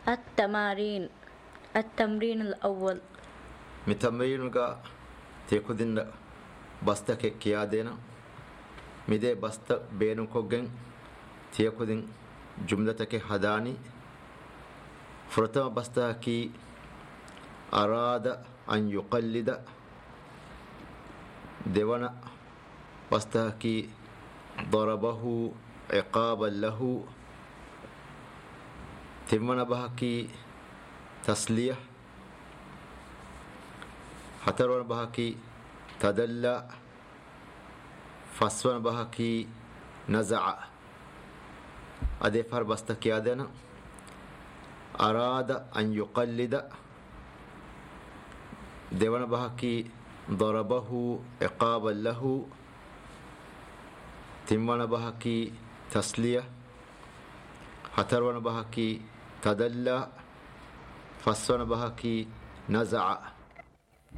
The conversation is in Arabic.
التمرين الأول. متمرينك تيكودين بستك كيادنا ميدي بست بينكوجن تيكودين جملتك هداني فرتم بستكي أراد أن يقلد دوانا بستكي ضربه عقابا له تمنا بهكي تسلية حترون بهكي تدلى فسون بهكي نزع أدفر بستكي أدنا أراد أن يقلد دوانا بهكي ضربه عقابا له تمنا بهكي تسلية حترون بهكي تدلى فسون بهكي نزع